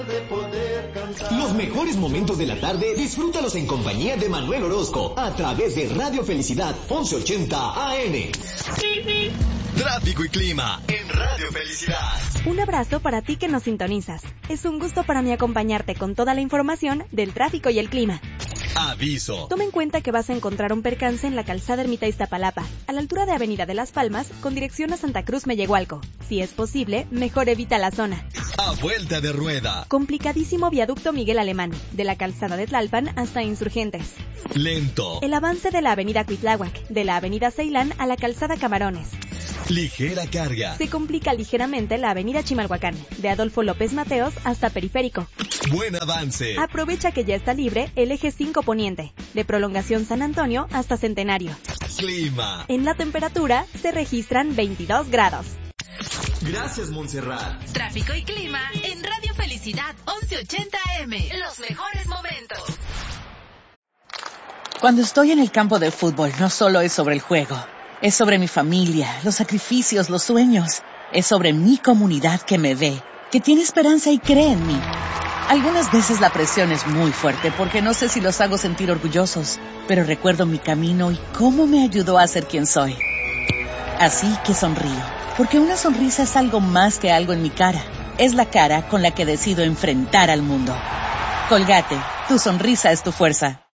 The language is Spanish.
Los mejores momentos de la tarde, disfrútalos en compañía de Manuel Orozco, a través de Radio Felicidad 1180 AM. Tráfico y clima en Radio Felicidad. Un abrazo para ti que nos sintonizas. Es un gusto para mí acompañarte con toda la información del tráfico y el clima. Aviso. Toma en cuenta que vas a encontrar un percance en la calzada Ermita Iztapalapa, a la altura de Avenida de las Palmas, con dirección a Santa Cruz Mellehualco. Si es posible, mejor evita la zona. A vuelta de rueda. Complicadísimo viaducto Miguel Alemán, de la calzada de Tlalpan hasta Insurgentes. Lento. El avance de la Avenida Cuitláhuac, de la Avenida Ceilán a la calzada Camarones. Ligera carga. Se complica ligeramente la Avenida Chimalhuacán, de Adolfo López Mateos hasta Periférico. Buen avance. Aprovecha que ya está libre el eje 5 Poniente, de Prolongación San Antonio hasta Centenario. Clima. En la temperatura se registran 22 grados. Gracias, Montserrat. Tráfico y clima en Radio Felicidad 1180 AM. Los mejores momentos. Cuando estoy en el campo de fútbol, no solo es sobre el juego. Es sobre mi familia, los sacrificios, los sueños. Es sobre mi comunidad que me ve, que tiene esperanza y cree en mí. Algunas veces la presión es muy fuerte porque no sé si los hago sentir orgullosos, pero recuerdo mi camino y cómo me ayudó a ser quien soy. Así que sonrío, porque una sonrisa es algo más que algo en mi cara. Es la cara con la que decido enfrentar al mundo. Colgate, tu sonrisa es tu fuerza.